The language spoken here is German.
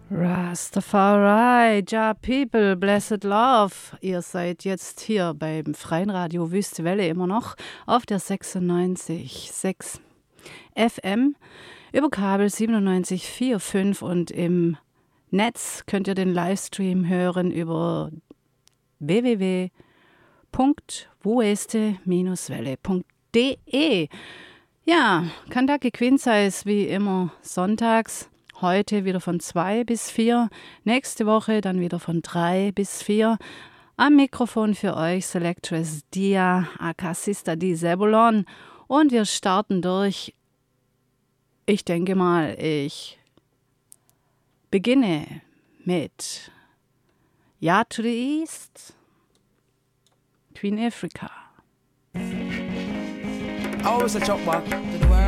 Rastafari, Ja People, Blessed Love. Ihr seid jetzt hier beim Freien Radio Wüste Welle immer noch auf der 96,6 FM, über Kabel 97,45 und im Netz könnt ihr den Livestream hören über www.wueste-welle.de. Ja, Kentucky Queen Size wie immer sonntags. Heute wieder von 2 bis 4, nächste Woche dann wieder von 3 bis 4. Am Mikrofon für euch Selectress Dia, aka Sister D. Zebulon. Und wir starten durch, ich denke mal, ich beginne mit Ja to the East, Queen Africa. Always a chop back.